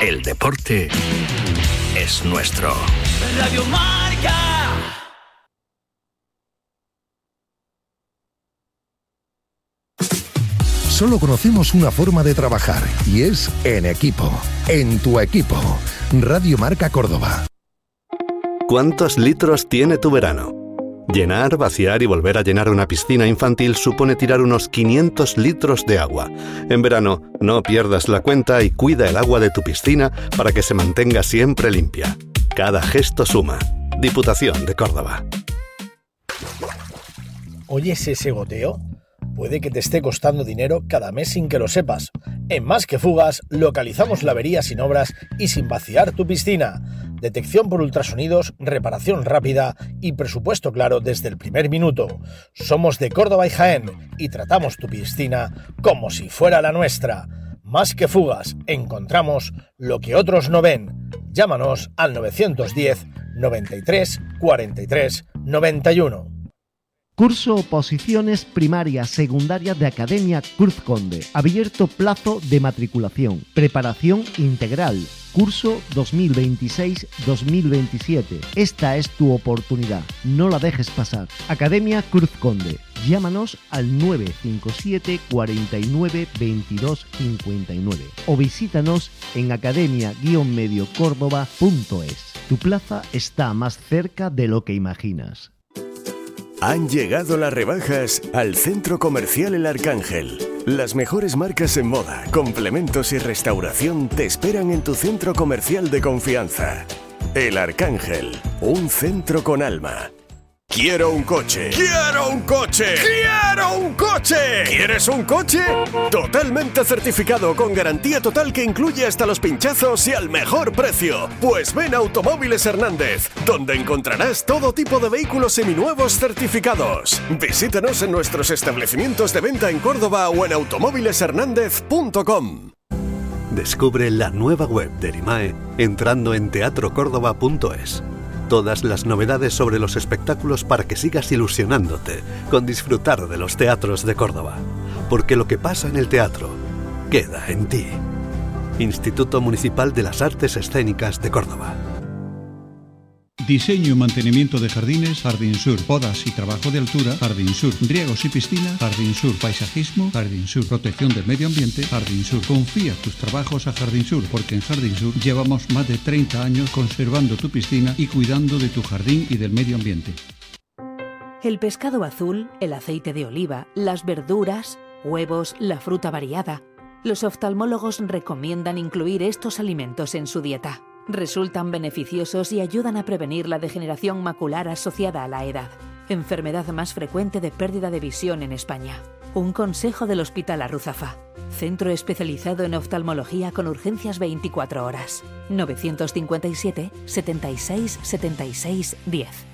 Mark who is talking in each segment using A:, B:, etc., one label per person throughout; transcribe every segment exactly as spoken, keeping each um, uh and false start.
A: El deporte es nuestro.
B: Radio Marca.
C: Solo conocemos una forma de trabajar y es en equipo, en tu equipo. Radio Marca Córdoba.
D: ¿Cuántos litros tiene tu verano? Llenar, vaciar y volver a llenar una piscina infantil supone tirar unos quinientos litros de agua. En verano, no pierdas la cuenta y cuida el agua de tu piscina para que se mantenga siempre limpia. Cada gesto suma. Diputación de Córdoba.
E: ¿Oyes ese goteo? Puede que te esté costando dinero cada mes sin que lo sepas. En Más que Fugas, localizamos la avería sin obras y sin vaciar tu piscina. Detección por ultrasonidos, reparación rápida y presupuesto claro desde el primer minuto. Somos de Córdoba y Jaén y tratamos tu piscina como si fuera la nuestra. Más que Fugas, encontramos lo que otros no ven. Llámanos al novecientos diez, noventa y tres, cuarenta y tres, noventa y uno.
F: Curso Oposiciones Primaria Secundaria de Academia Cruz Conde. Abierto plazo de matriculación. Preparación integral. Curso dos mil veintiséis dos mil veintisiete. Esta es tu oportunidad. No la dejes pasar. Academia Cruz Conde. Llámanos al nueve cinco siete, cuarenta y nueve, veintidós cincuenta y nueve o visítanos en academia guion medio córdoba punto es. Tu plaza está más cerca de lo que imaginas.
G: Han llegado las rebajas al Centro Comercial El Arcángel. Las mejores marcas en moda, complementos y restauración te esperan en tu centro comercial de confianza. El Arcángel, un centro con alma. Quiero un coche. ¡Quiero un coche! ¡Quiero un coche! ¿Quieres un coche? Totalmente certificado, con garantía total que incluye hasta los pinchazos y al mejor precio. Pues ven a Automóviles Hernández, donde encontrarás todo tipo de vehículos seminuevos certificados. Visítanos en nuestros establecimientos de venta en Córdoba o en automóviles hernández punto com.
D: Descubre la nueva web de Erimae entrando en teatro córdoba punto es. Todas las novedades sobre los espectáculos para que sigas ilusionándote con disfrutar de los teatros de Córdoba. Porque lo que pasa en el teatro queda en ti. Instituto Municipal de las Artes Escénicas de Córdoba.
H: Diseño y mantenimiento de jardines, Jardín Sur. Podas y trabajo de altura, Jardín Sur. Riegos y piscina, Jardín Sur. Paisajismo, Jardín Sur. Protección del medio ambiente, Jardín Sur. Confía tus trabajos a Jardín Sur, porque en Jardín Sur llevamos más de treinta años conservando tu piscina y cuidando de tu jardín y del medio ambiente.
I: El pescado azul, el aceite de oliva, las verduras, huevos, la fruta variada. Los oftalmólogos recomiendan incluir estos alimentos en su dieta. Resultan beneficiosos y ayudan a prevenir la degeneración macular asociada a la edad, enfermedad más frecuente de pérdida de visión en España. Un consejo del Hospital Arruzafa, centro especializado en oftalmología con urgencias veinticuatro horas. novecientos cincuenta y siete, setenta y seis, setenta y seis, diez.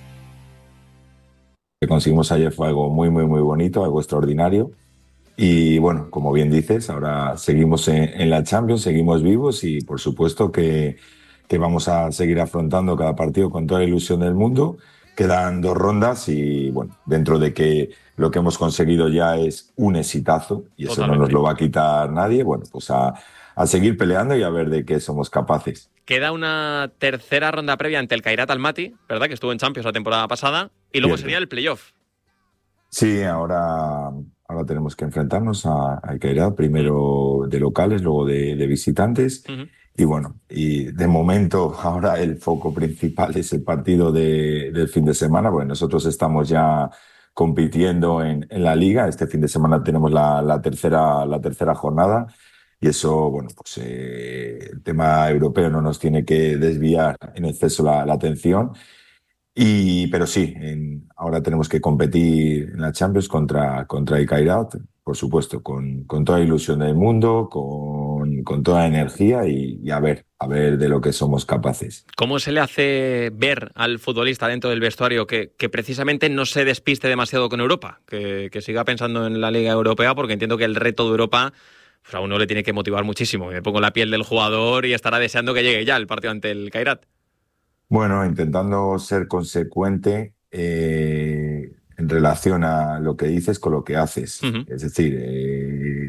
J: Lo que conseguimos ayer fue algo muy, muy, muy bonito, algo extraordinario. Y bueno, como bien dices, ahora seguimos en, en la Champions, seguimos vivos y por supuesto que que vamos a seguir afrontando cada partido con toda la ilusión del mundo. Quedan dos rondas y, bueno, dentro de que lo que hemos conseguido ya es un exitazo y eso Totalmente. No nos lo va a quitar nadie, bueno, pues a, a seguir peleando y a ver de qué somos capaces.
K: Queda una tercera ronda previa ante el Kairat Almaty, ¿verdad? Que estuvo en Champions la temporada pasada, y luego Bien. sería el playoff.
J: Sí, ahora, ahora tenemos que enfrentarnos a, al Kairat, primero de locales, luego de, de visitantes. Uh-huh. Y bueno, y de momento ahora el foco principal es el partido de, del fin de semana, porque nosotros estamos ya compitiendo en, en la Liga. Este fin de semana tenemos la, la, tercera, la tercera jornada y eso, bueno, pues eh, el tema europeo no nos tiene que desviar en exceso la, la atención. Y, pero sí, en, ahora tenemos que competir en la Champions contra, contra el Kairat, por supuesto, con, con toda la ilusión del mundo, con, con toda la energía y, y a ver, a ver de lo que somos capaces.
K: ¿Cómo se le hace ver al futbolista dentro del vestuario que, que precisamente no se despiste demasiado con Europa? Que, que siga pensando en la Liga Europea, porque entiendo que el reto de Europa pues a uno le tiene que motivar muchísimo. Me pongo en la piel del jugador y estará deseando que llegue ya el partido ante el Kairat.
J: Bueno, intentando ser consecuente eh, en relación a lo que dices con lo que haces. Uh-huh. Es decir, eh,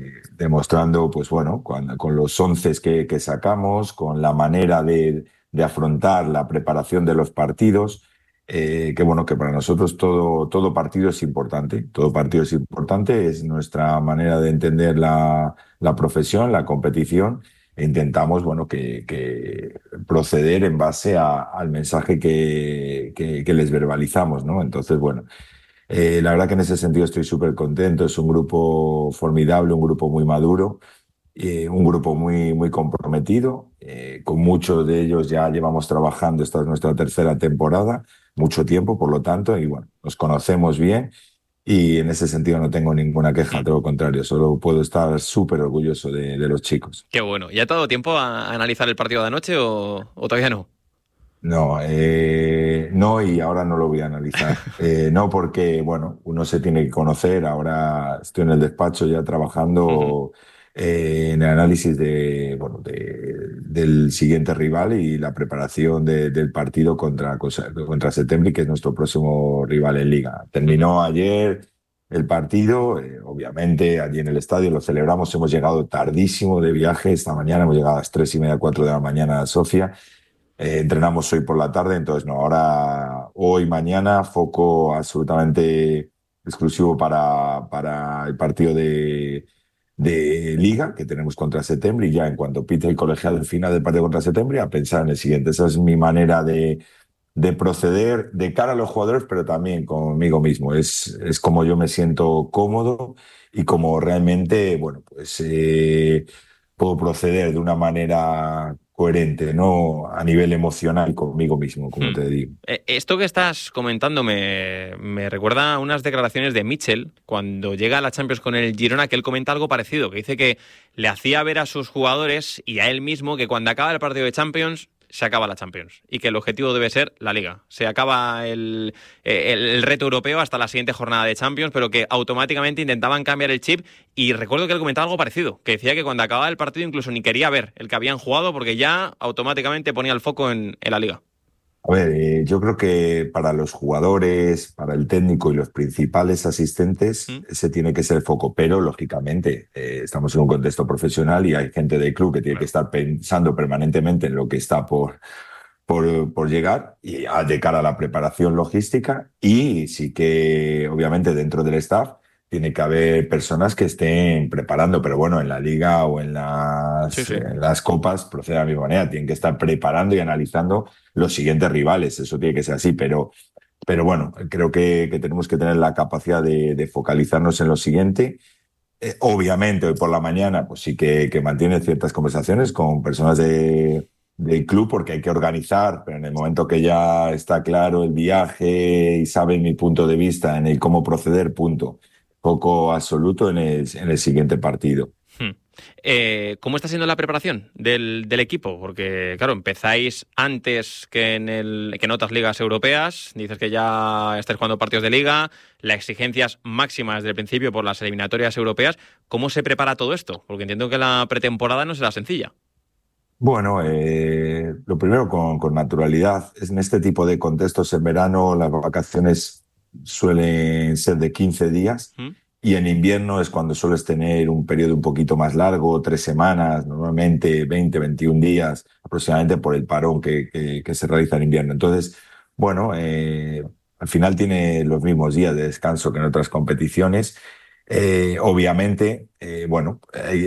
J: demostrando, pues bueno, con, con los once que, que sacamos, con la manera de, de afrontar la preparación de los partidos, eh, que bueno, que para nosotros todo, todo partido es importante, todo partido es importante, es nuestra manera de entender la, la profesión, la competición, e intentamos, bueno, que, que proceder en base a, al mensaje que, que, que les verbalizamos, ¿no? Entonces, bueno, Eh, la verdad que en ese sentido estoy súper contento, es un grupo formidable, un grupo muy maduro, eh, un grupo muy, muy comprometido, eh, con muchos de ellos ya llevamos trabajando, esta es nuestra tercera temporada, mucho tiempo por lo tanto, y bueno, nos conocemos bien y en ese sentido no tengo ninguna queja, todo lo contrario, solo puedo estar súper orgulloso de, de los chicos.
K: Qué bueno. ¿Ya te ha dado tiempo a analizar el partido de anoche o, o todavía no?
J: No, eh, no, y ahora no lo voy a analizar. Eh, no, porque, bueno, uno se tiene que conocer. Ahora estoy en el despacho ya trabajando uh-huh. eh, en el análisis de, bueno, de, del siguiente rival y la preparación de, del partido contra, contra Setembre, que es nuestro próximo rival en Liga. Terminó ayer el partido, eh, obviamente allí en el estadio lo celebramos. Hemos llegado tardísimo de viaje. Esta mañana hemos llegado a las tres y media, cuatro de la mañana a Sofía. Eh, entrenamos hoy por la tarde, entonces no, ahora, hoy, mañana, foco absolutamente exclusivo para, para el partido de, de Liga que tenemos contra Setembre, y ya en cuanto pite el colegiado el final del partido contra Setembre, a pensar en el siguiente. Esa es mi manera de, de proceder de cara a los jugadores, pero también conmigo mismo. Es, es como yo me siento cómodo y como realmente, bueno, pues eh, puedo proceder de una manera coherente, ¿no? A nivel emocional conmigo mismo, como hmm. te digo.
K: Esto que estás comentando me, me recuerda a unas declaraciones de Mitchell cuando llega a la Champions con el Girona, que él comenta algo parecido, que dice que le hacía ver a sus jugadores y a él mismo que cuando acaba el partido de Champions se acaba la Champions y que el objetivo debe ser la Liga. Se acaba el, el, el reto europeo hasta la siguiente jornada de Champions, pero que automáticamente intentaban cambiar el chip, y recuerdo que él comentaba algo parecido, que decía que cuando acababa el partido incluso ni quería ver el que habían jugado porque ya automáticamente ponía el foco en, en la Liga.
J: A ver, eh, yo creo que para los jugadores, para el técnico y los principales asistentes, ¿Mm? ese tiene que ser el foco, pero lógicamente eh, estamos en un contexto profesional y hay gente del club que tiene claro. que estar pensando permanentemente en lo que está por, por, por llegar y a, de cara a la preparación logística, y sí que obviamente dentro del staff tiene que haber personas que estén preparando, pero bueno, en la Liga o en las, sí, sí. en las copas procede de la misma manera, tienen que estar preparando y analizando los siguientes rivales, eso tiene que ser así, pero, pero bueno, creo que, que tenemos que tener la capacidad de, de focalizarnos en lo siguiente. Eh, obviamente hoy por la mañana pues sí que, que mantiene ciertas conversaciones con personas de, del club porque hay que organizar, pero en el momento que ya está claro el viaje y saben mi punto de vista en el cómo proceder, punto. Foco absoluto en el, en el siguiente partido.
K: Hmm. Eh, ¿Cómo está siendo la preparación del, del equipo? Porque, claro, empezáis antes que en, el, que en otras ligas europeas. Dices que ya estáis jugando partidos de liga, las exigencias máximas desde el principio por las eliminatorias europeas. ¿Cómo se prepara todo esto? Porque entiendo que la pretemporada no será sencilla.
J: Bueno, eh, lo primero con, con naturalidad. En este tipo de contextos en verano las vacaciones suelen ser de quince días ¿Mm? Y en invierno es cuando sueles tener un periodo un poquito más largo, tres semanas, normalmente veinte, veintiún días aproximadamente por el parón que, que, que se realiza en invierno. Entonces, bueno, eh, al final tiene los mismos días de descanso que en otras competiciones. Eh, obviamente, eh, bueno,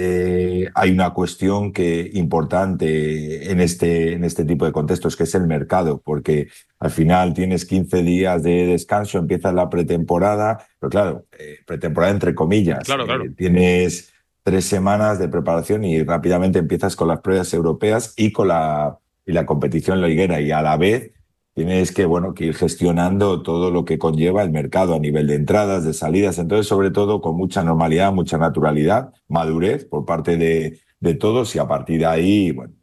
J: eh, hay una cuestión que importante en este, en este tipo de contextos, que es el mercado, porque al final tienes quince días de descanso, empiezas la pretemporada, pero claro, eh, pretemporada entre comillas,
K: claro, claro.
J: Eh, tienes tres semanas de preparación y rápidamente empiezas con las pruebas europeas y con la, y la competición liguera, y a la vez tienes que, bueno, que ir gestionando todo lo que conlleva el mercado a nivel de entradas, de salidas. Entonces, sobre todo, con mucha normalidad, mucha naturalidad, madurez por parte de, de todos, y a partir de ahí, bueno,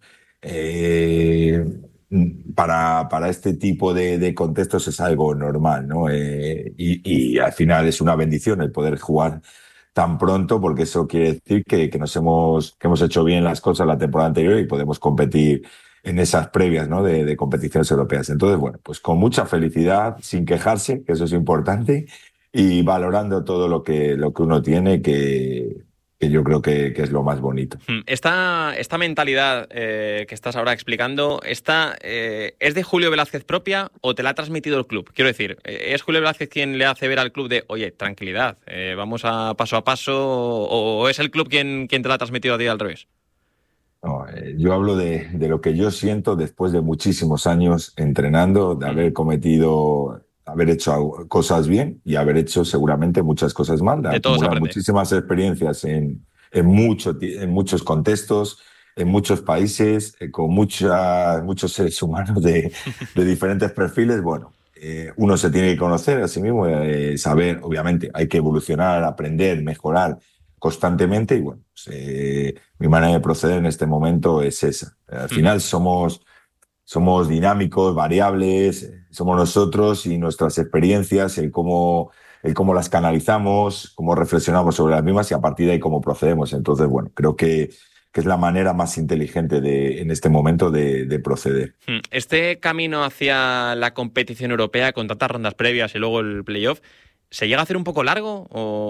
J: eh, para, para este tipo de, de contextos es algo normal, ¿no? Eh, y, y al final es una bendición el poder jugar tan pronto, porque eso quiere decir que, que nos hemos, que hemos hecho bien las cosas la temporada anterior y podemos competir en esas previas, ¿no? de, de competiciones europeas. Entonces, bueno, pues con mucha felicidad, sin quejarse, que eso es importante, y valorando todo lo que, lo que uno tiene, que, que yo creo que, que es lo más bonito.
K: Esta, esta mentalidad eh, que estás ahora explicando, esta, eh, ¿es de Julio Velázquez propia o te la ha transmitido el club? Quiero decir, ¿es Julio Velázquez quien le hace ver al club de, oye, tranquilidad, eh, vamos a paso a paso, o, o es el club quien, quien te la ha transmitido a ti al revés?
J: No, eh, yo hablo de, de lo que yo siento después de muchísimos años entrenando, de haber cometido, haber hecho cosas bien y haber hecho seguramente muchas cosas mal, de, de acumular muchísimas experiencias en, en, mucho, en muchos contextos, en muchos países, eh, con mucha, muchos seres humanos de, de diferentes perfiles. Bueno, eh, uno se tiene que conocer a sí mismo, eh, saber, obviamente, hay que evolucionar, aprender, mejorar constantemente y bueno, pues, eh, mi manera de proceder en este momento es esa. Al final somos, somos dinámicos, variables, somos nosotros y nuestras experiencias, el cómo, el cómo las canalizamos, cómo reflexionamos sobre las mismas y a partir de ahí cómo procedemos. Entonces, bueno, creo que, que es la manera más inteligente de, en este momento de, de proceder.
K: Este camino hacia la competición europea con tantas rondas previas y luego el playoff, ¿se llega a hacer un poco largo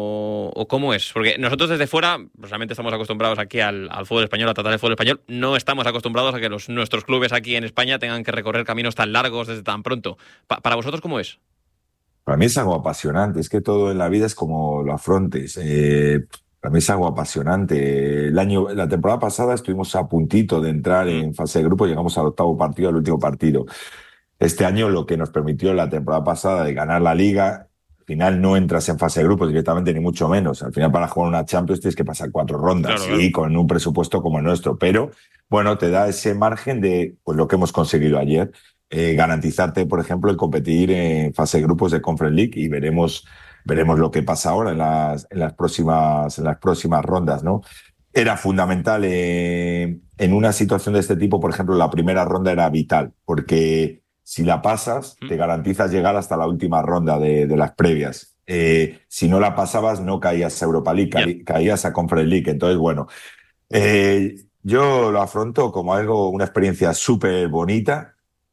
K: o, o cómo es? Porque nosotros desde fuera, pues realmente estamos acostumbrados aquí al, al fútbol español, a tratar el fútbol español. No estamos acostumbrados a que los, nuestros clubes aquí en España tengan que recorrer caminos tan largos desde tan pronto. Pa, ¿Para vosotros cómo es?
J: Para mí es algo apasionante. Es que todo en la vida es como lo afrontes. Eh, para mí es algo apasionante. El año, la temporada pasada estuvimos a puntito de entrar en fase de grupo, llegamos al octavo partido, al último partido. Este año lo que nos permitió la temporada pasada de ganar la Liga, al final no entras en fase de grupos directamente, ni mucho menos. Al final, para jugar una Champions tienes que pasar cuatro rondas, claro, sí, claro, con un presupuesto como el nuestro. Pero, bueno, te da ese margen de pues lo que hemos conseguido ayer. Eh, garantizarte, por ejemplo, el competir en fase de grupos de Conference League y veremos, veremos lo que pasa ahora en las, en las, próximas, en las próximas rondas, ¿no? Era fundamental eh, en una situación de este tipo, por ejemplo, la primera ronda era vital, porque si la pasas, te garantizas llegar hasta la última ronda de, de las previas. Eh, si no la pasabas, no caías a Europa League, ca yeah. caías a Conference League. Entonces, bueno, eh, yo lo afronto como algo, una experiencia súper bonita,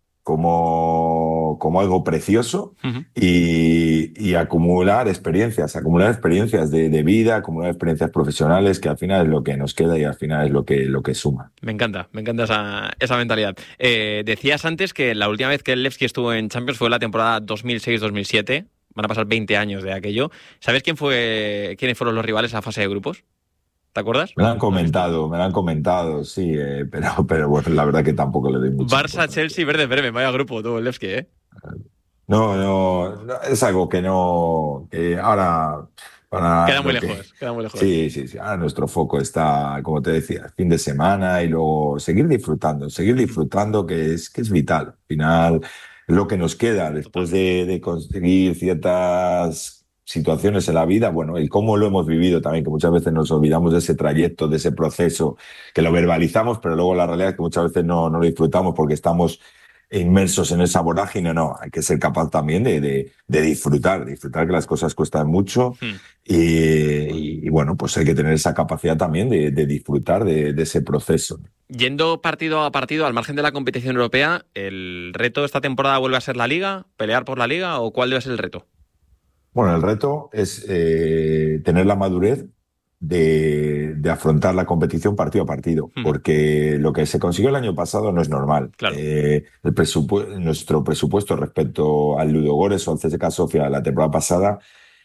J: como, como algo precioso, uh-huh. y, y acumular experiencias, acumular experiencias de, de vida, acumular experiencias profesionales, que al final es lo que nos queda y al final es lo que, lo que suma.
K: Me encanta, me encanta esa, esa mentalidad. Eh, decías antes que la última vez que el Levski estuvo en Champions fue la temporada dos mil seis dos mil siete, van a pasar veinte años de aquello. ¿Sabes quién fue, quiénes fueron los rivales a fase de grupos? ¿Te acuerdas?
J: Me lo han comentado, me lo han comentado, sí, eh, pero, pero bueno, la verdad que tampoco le doy mucho.
K: Barça, Chelsea, Werder Bremen, vaya grupo tuvo el Levski, ¿eh?
J: No, no, no, es algo que no, que ahora... Para
K: queda muy
J: que,
K: lejos, queda muy lejos.
J: Sí, sí, sí, ahora nuestro foco está, como te decía, fin de semana y luego seguir disfrutando, seguir disfrutando que es, que es vital. Al final, es lo que nos queda después de, de conseguir ciertas situaciones en la vida, bueno, y cómo lo hemos vivido también, que muchas veces nos olvidamos de ese trayecto, de ese proceso, que lo verbalizamos, pero luego la realidad es que muchas veces no, no lo disfrutamos porque estamos inmersos en esa vorágine. No, hay que ser capaz también de, de, de disfrutar, disfrutar que las cosas cuestan mucho hmm. y, y, y bueno, pues hay que tener esa capacidad también de, de disfrutar de, de ese proceso.
K: Yendo partido a partido, al margen de la competición europea, ¿el reto esta temporada vuelve a ser la Liga? ¿Pelear por la Liga o cuál debe ser el reto?
J: Bueno, el reto es eh, tener la madurez de, de afrontar la competición partido a partido, hmm. porque lo que se consiguió el año pasado no es normal.
K: Claro.
J: Eh, el presupu- nuestro presupuesto respecto al Ludogorets o al C S K Sofia la temporada pasada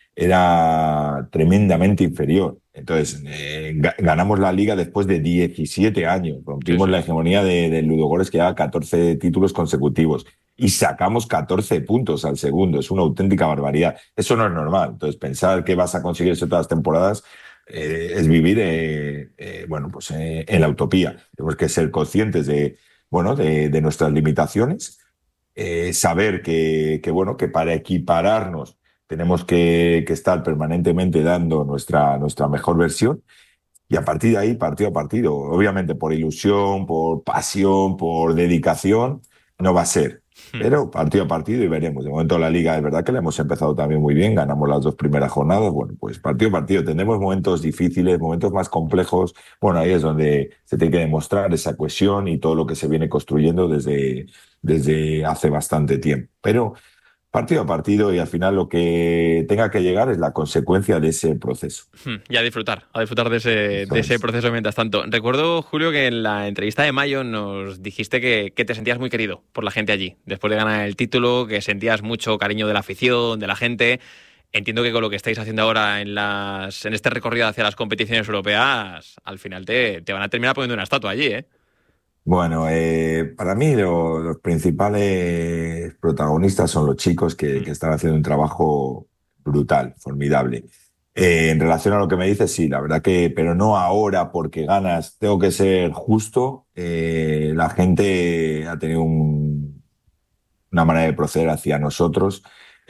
J: era tremendamente inferior. Entonces, eh, ga- ganamos la Liga después de diecisiete años. Rompimos sí, sí. la hegemonía de, de Ludogorets, que llevaba catorce títulos consecutivos. Y sacamos catorce puntos al segundo. Es una auténtica barbaridad. Eso no es normal. Entonces, pensar que vas a conseguir eso todas las temporadas eh, es vivir eh, eh, bueno, pues, eh, en la utopía. Tenemos que ser conscientes de, bueno, de, de nuestras limitaciones, eh, saber que, que, bueno, que para equipararnos tenemos que, que estar permanentemente dando nuestra, nuestra mejor versión. Y a partir de ahí, partido a partido, obviamente por ilusión, por pasión, por dedicación, no va a ser. Pero partido a partido y veremos. De momento la Liga es verdad que la hemos empezado también muy bien, ganamos las dos primeras jornadas. Bueno, pues partido a partido. Tendremos momentos difíciles, momentos más complejos. Bueno, ahí es donde se tiene que demostrar esa cohesión y todo lo que se viene construyendo desde, desde hace bastante tiempo. Pero partido a partido, y al final lo que tenga que llegar es la consecuencia de ese proceso.
K: Y a disfrutar, a disfrutar de ese, de ese proceso mientras tanto. Recuerdo, Julio, que en la entrevista de mayo nos dijiste que, que te sentías muy querido por la gente allí, después de ganar el título, que sentías mucho cariño de la afición, de la gente. Entiendo que con lo que estáis haciendo ahora en, las, en este recorrido hacia las competiciones europeas, al final te, te van a terminar poniendo una estatua allí, ¿eh?
J: Bueno, eh, para mí lo, los principales protagonistas son los chicos que, que están haciendo un trabajo brutal, formidable. Eh, en relación a lo que me dices, sí, la verdad que, pero no ahora porque ganas, tengo que ser justo. Eh, la gente ha tenido un, una manera de proceder hacia nosotros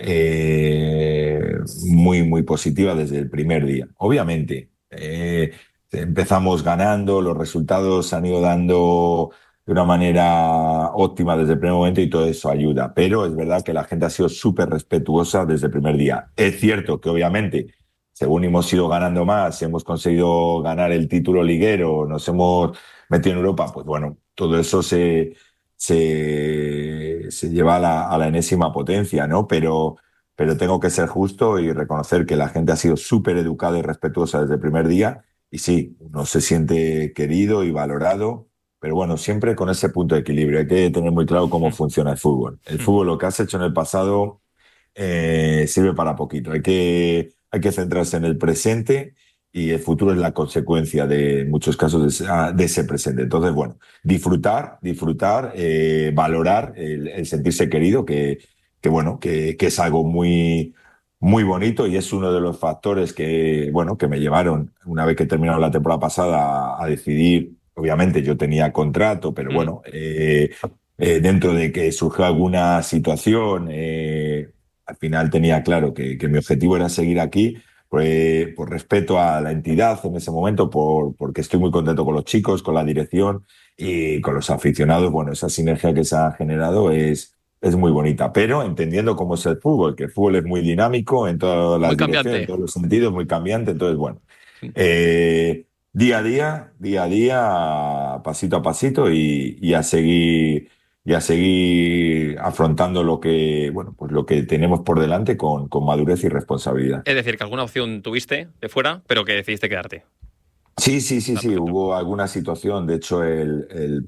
J: eh, muy, muy positiva desde el primer día. Obviamente, eh, empezamos ganando, los resultados se han ido dando de una manera óptima desde el primer momento y todo eso ayuda, pero es verdad que la gente ha sido súper respetuosa desde el primer día. Es cierto que obviamente, según hemos ido ganando más, hemos conseguido ganar el título liguero, nos hemos metido en Europa, pues bueno, todo eso se, se, se lleva a la, a la enésima potencia, ¿no? Pero, pero tengo que ser justo y reconocer que la gente ha sido súper educada y respetuosa desde el primer día. Y sí, uno se siente querido y valorado, pero bueno, siempre con ese punto de equilibrio. Hay que tener muy claro cómo funciona el fútbol. El fútbol, lo que has hecho en el pasado, eh, sirve para poquito. Hay que, hay que centrarse en el presente y el futuro es la consecuencia de, en muchos casos, de ese, de ese presente. Entonces, bueno, disfrutar, disfrutar, eh, valorar el, el sentirse querido, que, que bueno, que, que es algo muy... muy bonito y es uno de los factores que, bueno, que me llevaron, una vez que terminaron la temporada pasada, a, a decidir. Obviamente yo tenía contrato, pero bueno, eh, eh, dentro de que surgió alguna situación, eh, al final tenía claro que, que mi objetivo era seguir aquí, pues, por respeto a la entidad en ese momento, por, porque estoy muy contento con los chicos, con la dirección y con los aficionados. Bueno, esa sinergia que se ha generado es... es muy bonita, pero entendiendo cómo es el fútbol, que el fútbol es muy dinámico en todas las direcciones, en todos los sentidos, muy cambiante. Entonces, bueno, eh, día a día, día a día, pasito a pasito y, y a seguir y a seguir afrontando lo que, bueno, pues lo que tenemos por delante con, con madurez y responsabilidad.
K: Es decir, que alguna opción tuviste de fuera, pero que decidiste quedarte.
J: Sí, sí, sí, sí, hubo alguna situación. De hecho, el, el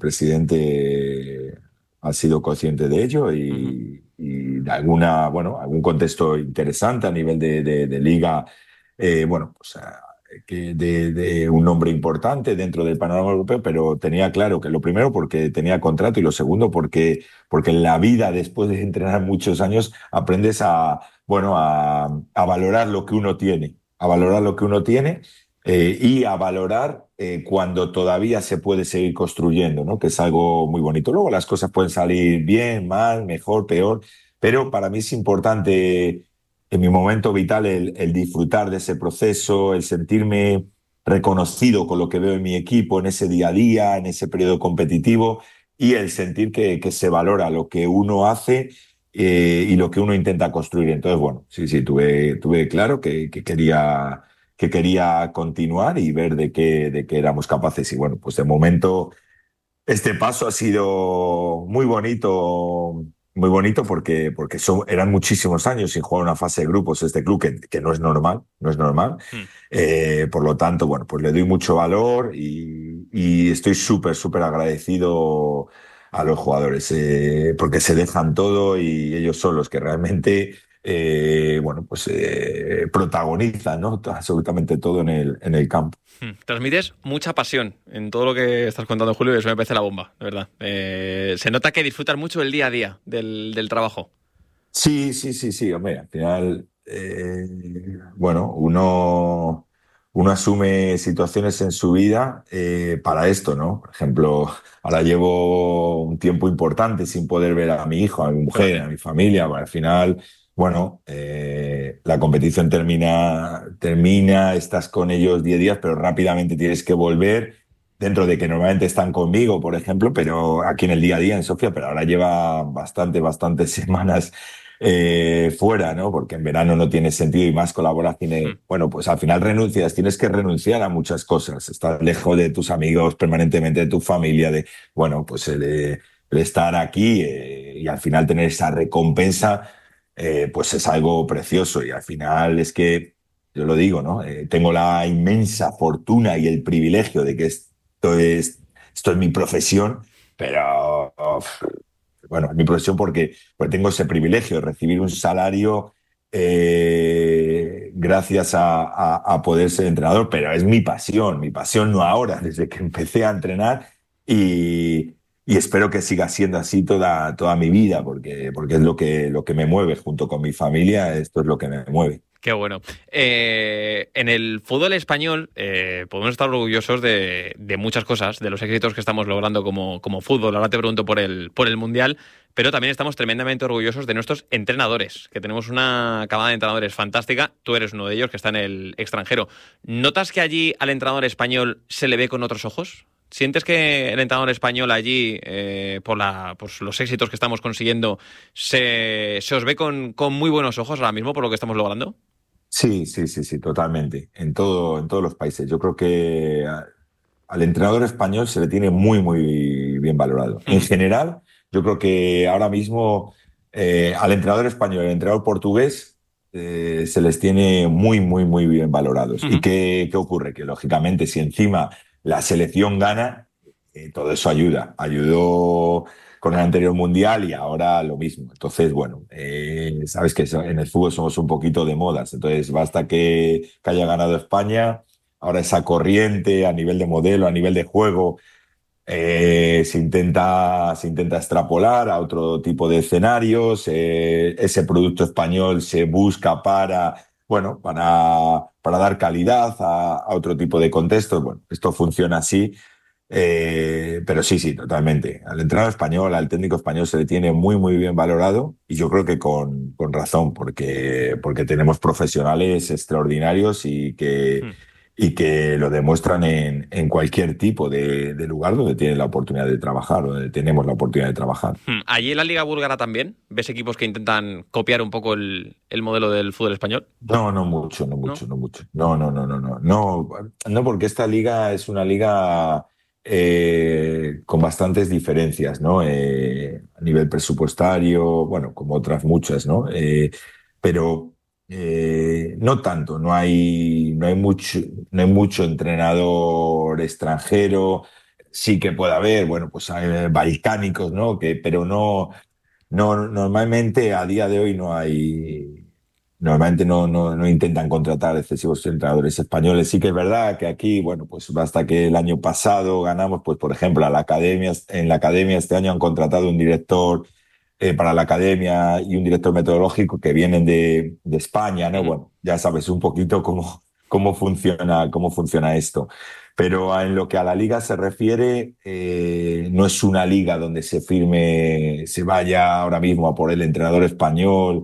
J: presidente ha sido consciente de ello y, uh-huh. y de alguna, bueno, algún contexto interesante a nivel de, de, de liga, eh, bueno, pues que de, de un nombre importante dentro del panorama europeo, pero tenía claro que lo primero porque tenía contrato y lo segundo porque, porque en la vida, después de entrenar muchos años, aprendes a, bueno, a, a valorar lo que uno tiene, a valorar lo que uno tiene. Eh, y a valorar eh, cuando todavía se puede seguir construyendo, ¿no? Que es algo muy bonito. Luego las cosas pueden salir bien, mal, mejor, peor, pero para mí es importante en mi momento vital el, el disfrutar de ese proceso, el sentirme reconocido con lo que veo en mi equipo en ese día a día, en ese periodo competitivo, y el sentir que, que se valora lo que uno hace eh, y lo que uno intenta construir. Entonces, bueno, sí, sí, tuve, tuve claro que, que quería... que quería continuar y ver de qué, de qué éramos capaces. Y bueno, pues de momento este paso ha sido muy bonito, muy bonito porque, porque son, eran muchísimos años sin jugar una fase de grupos este club, que, que no es normal, no es normal. Mm. Eh, por lo tanto, bueno, pues le doy mucho valor y, y estoy súper, súper agradecido a los jugadores, eh, porque se dejan todo y ellos son los que realmente... Eh, bueno, pues eh, protagoniza, ¿no? Absolutamente todo en el, en el campo.
K: Transmites mucha pasión en todo lo que estás contando, Julio, y eso me parece la bomba, de verdad. Eh, se nota que disfrutas mucho el día a día del, del trabajo.
J: Sí, sí, sí, sí, hombre, al final, eh, bueno, uno, uno asume situaciones en su vida eh, para esto, ¿no? Por ejemplo, ahora llevo un tiempo importante sin poder ver a mi hijo, a mi mujer, a mi familia, bueno, al final... Bueno, eh, la competición termina, termina, estás con ellos diez días, pero rápidamente tienes que volver, dentro de que normalmente están conmigo, por ejemplo, pero aquí en el día a día en Sofía, pero ahora lleva bastante, bastantes semanas eh, fuera, ¿no? Porque en verano no tiene sentido y más colaboraciones. Mm. Bueno, pues al final renuncias, tienes que renunciar a muchas cosas, estás lejos de tus amigos permanentemente, de tu familia, de, bueno, pues el, el estar aquí eh, y al final tener esa recompensa. eh, pues es algo precioso. Y al final es que, yo lo digo, ¿no? Eh, tengo la inmensa fortuna y el privilegio de que esto es, esto es mi profesión, pero oh, bueno, es mi profesión porque, porque tengo ese privilegio de recibir un salario eh, gracias a, a, a poder ser entrenador, pero es mi pasión, mi pasión no ahora, desde que empecé a entrenar y, y espero que siga siendo así toda, toda mi vida, porque, porque es lo que, lo que me mueve junto con mi familia, esto es lo que me mueve.
K: Qué bueno. Eh, en el fútbol español eh, podemos estar orgullosos de, de muchas cosas, de los éxitos que estamos logrando como, como fútbol. Ahora te pregunto por el, por el Mundial, pero también estamos tremendamente orgullosos de nuestros entrenadores, que tenemos una camada de entrenadores fantástica. Tú eres uno de ellos que está en el extranjero. ¿Notas que allí al entrenador español se le ve con otros ojos? ¿Sientes que el entrenador español allí, eh, por, la, por los éxitos que estamos consiguiendo, se, se os ve con, con muy buenos ojos ahora mismo por lo que estamos logrando?
J: Sí, sí, sí, sí, totalmente. En todo, en todos los países. Yo creo que a, al entrenador español se le tiene muy, muy bien valorado. En general, yo creo que ahora mismo eh, al entrenador español y al entrenador portugués eh, se les tiene muy, muy, muy bien valorados. Uh-huh. ¿Y qué, qué ocurre? Que lógicamente si encima la selección gana, eh, todo eso ayuda. Ayudó con el anterior mundial y ahora lo mismo. Entonces, bueno, eh, sabes que en el fútbol somos un poquito de modas, entonces basta que, que haya ganado España, ahora esa corriente a nivel de modelo, a nivel de juego, eh, se intenta, se intenta extrapolar a otro tipo de escenarios, eh, ese producto español se busca para, bueno, para, para dar calidad a, a otro tipo de contextos. Bueno, esto funciona así. Eh, pero sí, sí, totalmente. Al entrenador español, al técnico español se le tiene muy, muy bien valorado y yo creo que con, con razón, porque, porque tenemos profesionales extraordinarios y que, mm. y que lo demuestran en, en cualquier tipo de, de lugar donde tienen la oportunidad de trabajar, donde tenemos la oportunidad de trabajar.
K: ¿Allí en la Liga Búlgara también ves equipos que intentan copiar un poco el, el modelo del fútbol español?
J: No, no mucho, no mucho, no, no mucho. No, no, no, no, no, no, no, porque esta liga es una liga Eh, con bastantes diferencias, ¿no? Eh, a nivel presupuestario, bueno, como otras muchas, ¿no? Eh, pero eh, no tanto, no hay, no hay mucho, no hay mucho entrenador extranjero. Sí que puede haber, bueno, pues hay balcánicos, ¿no? Que, pero no, no, normalmente a día de hoy no hay. Normalmente no, no, no intentan contratar excesivos entrenadores españoles. Sí que es verdad que aquí, bueno, pues basta que el año pasado ganamos, pues por ejemplo, a la academia, en la academia este año han contratado un director eh, para la academia y un director metodológico que vienen de, de España, ¿no? Bueno, ya sabes un poquito cómo, cómo funciona, cómo funciona esto. Pero en lo que a la liga se refiere, eh, no es una liga donde se firme, se vaya ahora mismo a por el entrenador español.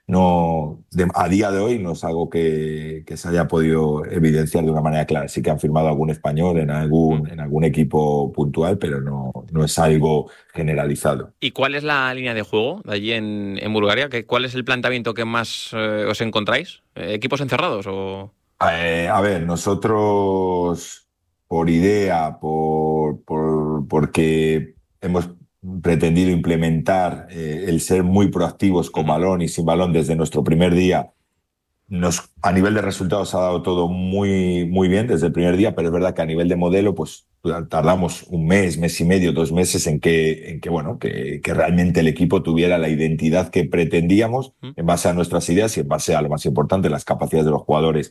J: No, de, a día de hoy no es algo que, que se haya podido evidenciar de una manera clara. Sí que han firmado algún español en algún, en algún equipo puntual, pero no, no es algo generalizado.
K: ¿Y cuál es la línea de juego de allí en, en Bulgaria? ¿Cuál es el planteamiento que más eh, os encontráis? ¿Equipos encerrados o...?
J: Eh, a ver, nosotros por idea, por, por porque hemos pretendido implementar eh, el ser muy proactivos con balón y sin balón desde nuestro primer día. Nos, a nivel de resultados ha dado todo muy, muy bien desde el primer día, pero es verdad que a nivel de modelo pues tardamos un mes, mes y medio, dos meses en que, en que, bueno, que, que realmente el equipo tuviera la identidad que pretendíamos en base a nuestras ideas y en base a lo más importante, las capacidades de los jugadores.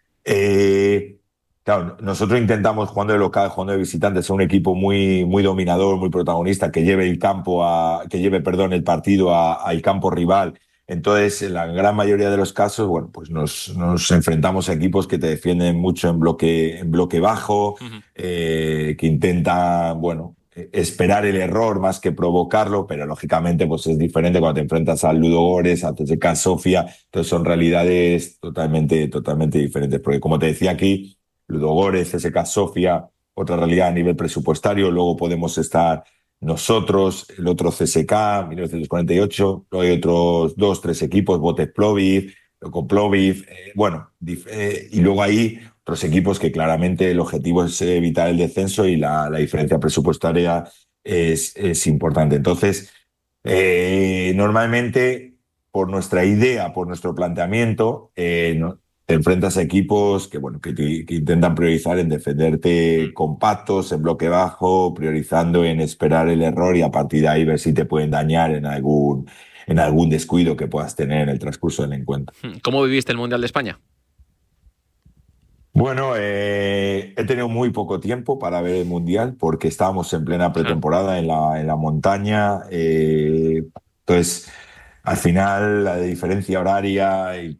J: Eh, Claro, nosotros intentamos, jugando de local, jugando de visitante, ser un equipo muy, muy dominador, muy protagonista, que lleve el campo a, que lleve, perdón, el partido a, al campo rival. Entonces, en la gran mayoría de los casos, bueno, pues nos, nos enfrentamos a equipos que te defienden mucho en bloque, en bloque bajo, uh-huh. eh, que intentan, bueno, esperar el error más que provocarlo, pero lógicamente pues es diferente cuando te enfrentas al Ludogorets, a T S K Sofia. Entonces son realidades totalmente, totalmente diferentes. Porque como te decía aquí, Ludogorets, C S K Sofia, otra realidad a nivel presupuestario, luego podemos estar nosotros, el otro C S K, mil novecientos cuarenta y ocho, luego hay otros dos, tres equipos, Botev Ploviv, Lokoploviv, eh, bueno, eh, y luego hay otros equipos que claramente el objetivo es evitar el descenso y la, la diferencia presupuestaria es, es importante. Entonces, eh, normalmente por nuestra idea, por nuestro planteamiento, eh, ¿no? te enfrentas a equipos que, bueno, que, que intentan priorizar en defenderte compactos, en bloque bajo, priorizando en esperar el error y a partir de ahí ver si te pueden dañar en algún, en algún descuido que puedas tener en el transcurso del encuentro.
K: ¿Cómo viviste el Mundial de España?
J: Bueno, eh, he tenido muy poco tiempo para ver el Mundial porque estábamos en plena pretemporada en la, en la montaña. Eh, entonces, al final, la diferencia horaria y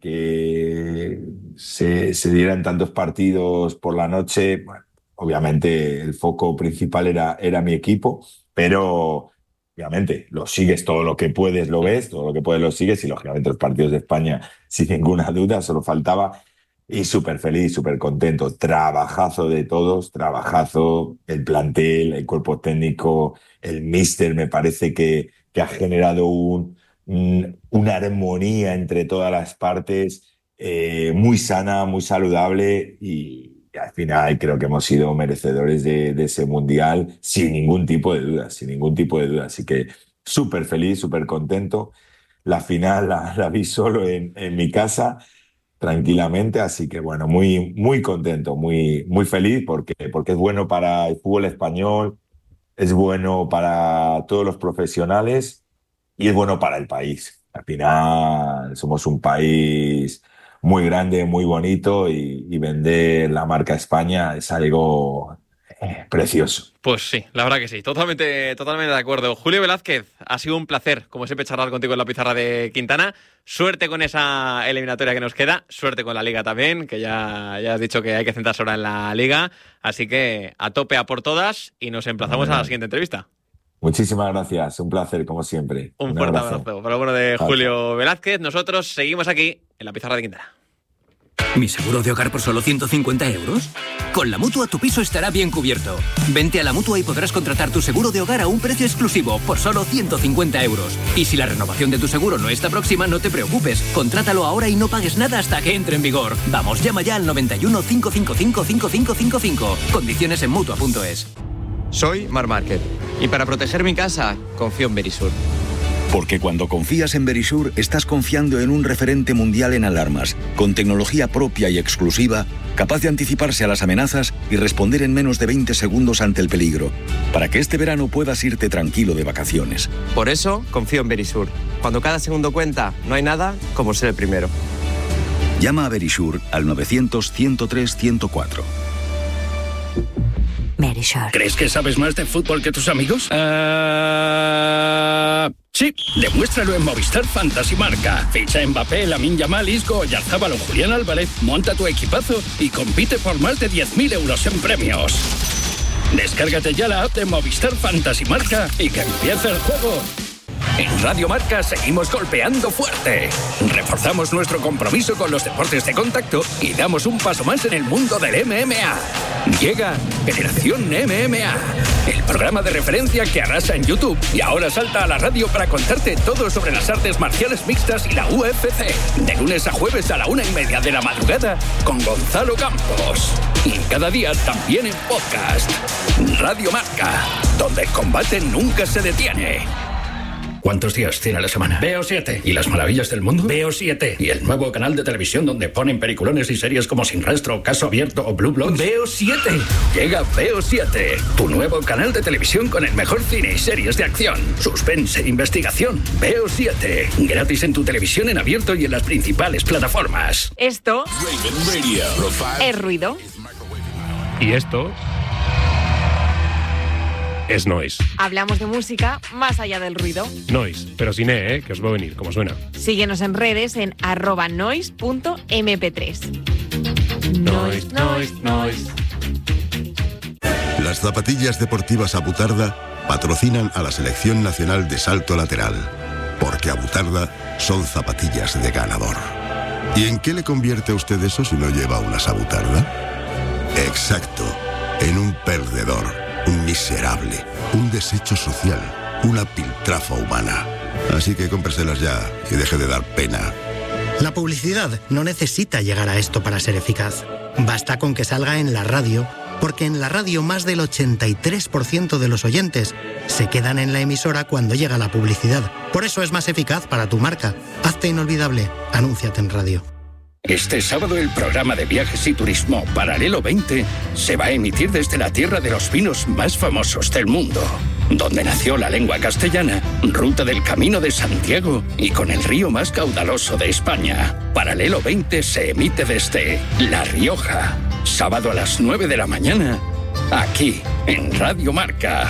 J: que se, se dieran tantos partidos por la noche, bueno, obviamente el foco principal era, era mi equipo, pero obviamente lo sigues todo lo que puedes, lo ves, todo lo que puedes lo sigues y lógicamente los partidos de España, sin ninguna duda, solo faltaba. Y súper feliz, súper contento. Trabajazo de todos, trabajazo, el plantel, el cuerpo técnico, el míster, me parece que, que ha generado un, un, una armonía entre todas las partes, eh, muy sana, muy saludable y, y al final creo que hemos sido merecedores de, de ese mundial sin ningún tipo de duda, sin ningún tipo de duda. Así que súper feliz, súper contento. La final la, la vi solo en, en mi casa, tranquilamente, así que bueno, muy, muy contento, muy, muy feliz porque, porque es bueno para el fútbol español, es bueno para todos los profesionales y es bueno para el país. Al final somos un país muy grande, muy bonito y, y vender la marca España es algo eh, precioso.
K: Pues sí, la verdad que sí, totalmente, totalmente de acuerdo. Julio Velázquez, ha sido un placer, como siempre, charlar contigo en la pizarra de Quintana. Suerte con esa eliminatoria que nos queda, suerte con la Liga también, que ya, ya has dicho que hay que centrarse ahora en la Liga. Así que a tope, a por todas, y nos emplazamos a la siguiente entrevista.
J: Muchísimas gracias, un placer como siempre.
K: Un,
J: un
K: fuerte
J: abrazo.
K: abrazo. Pero bueno, de
J: Chao,
K: Julio
J: chao.
K: Velázquez, nosotros seguimos aquí en la pizarra de Quintana.
A: ¿Mi seguro de hogar por solo ciento cincuenta euros? Con la Mutua tu piso estará bien cubierto. Vente a la Mutua y podrás contratar tu seguro de hogar a un precio exclusivo por solo ciento cincuenta euros. Y si la renovación de tu seguro no está próxima, no te preocupes. Contrátalo ahora y no pagues nada hasta que entre en vigor. Vamos, llama ya al noventa y uno, cinco cinco cinco, cinco cinco cinco cinco. Condiciones en Mutua punto es.
L: Soy Mar Márquez y para proteger mi casa confío en Verisur.
M: Porque cuando confías en Verisur, estás confiando en un referente mundial en alarmas, con tecnología propia y exclusiva, capaz de anticiparse a las amenazas y responder en menos de veinte segundos ante el peligro, para que este verano puedas irte tranquilo de vacaciones.
L: Por eso confío en Verisur. Cuando cada segundo cuenta, no hay nada como ser el primero.
M: Llama a Verisur al novecientos, ciento tres, ciento cuatro.
N: Verisur.
O: ¿Crees que sabes más de fútbol que tus amigos? Uh... Sí, demuéstralo en Movistar Fantasy Marca. Ficha a Mbappé, Lamine Yamal, Isco, Oyarzabal o Julián Álvarez, monta tu equipazo y compite por más de diez mil euros en premios. Descárgate ya la app de Movistar Fantasy Marca y que empiece el juego. En Radio Marca seguimos golpeando fuerte. Reforzamos nuestro compromiso con los deportes de contacto y damos un paso más en el mundo del M M A. Llega Generación M M A, el programa de referencia que arrasa en YouTube y ahora salta a la radio para contarte todo sobre las artes marciales mixtas y la U F C. De lunes a jueves a la una y media de la madrugada con Gonzalo Campos. Y cada día también en podcast. Radio Marca, donde el combate nunca se detiene. ¿Cuántos días tiene la semana? Veo siete. ¿Y las maravillas del mundo? Veo siete. ¿Y el nuevo canal de televisión donde ponen peliculones y series como Sin Rastro, Caso Abierto o Blue Bloods? Veo siete. Llega Veo siete, tu nuevo canal de televisión con el mejor cine y series de acción, suspense e investigación. Veo siete. Gratis en tu televisión en abierto y en las principales plataformas.
P: Esto es ruido.
Q: Y esto es Noise.
P: Hablamos de música más allá del ruido.
Q: Noise, pero sin E, ¿eh? Que os va a venir, como suena.
P: Síguenos en redes en arroba noise punto eme pe tres.
Q: Noise, noise, noise.
R: Las zapatillas deportivas Abutarda patrocinan a la Selección Nacional de Salto Lateral, porque Abutarda son zapatillas de ganador. ¿Y en qué le convierte a usted eso si no lleva unas Abutarda? Exacto, en un perdedor. Un miserable, un desecho social, una piltrafa humana. Así que cómpreselas ya y deje de dar pena.
S: La publicidad no necesita llegar a esto para ser eficaz. Basta con que salga en la radio, porque en la radio más del ochenta y tres por ciento de los oyentes se quedan en la emisora cuando llega la publicidad, Por eso es más eficaz para tu marca. Hazte inolvidable. Anúnciate en radio.
O: Este sábado el programa de viajes y turismo Paralelo veinte se va a emitir desde la tierra de los vinos más famosos del mundo, donde nació la lengua castellana, ruta del Camino de Santiago y con el río más caudaloso de España. Paralelo veinte se emite desde La Rioja, sábado a las nueve de la mañana, aquí en Radio Marca.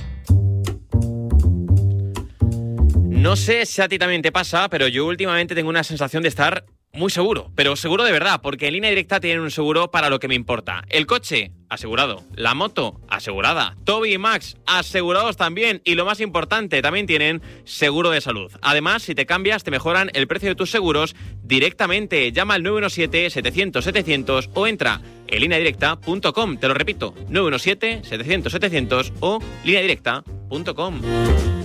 K: No sé si a ti también te pasa, pero yo últimamente tengo una sensación de estar muy seguro, pero seguro de verdad, porque en Línea Directa tienen un seguro para lo que me importa. El coche, asegurado. La moto, asegurada. Toby y Max, asegurados también. Y lo más importante, también tienen seguro de salud. Además, si te cambias, te mejoran el precio de tus seguros directamente. Llama al nueve uno siete, setecientos, setecientos o entra en línea directa punto com. Te lo repito, nueve uno siete, setecientos, setecientos o línea directa punto com.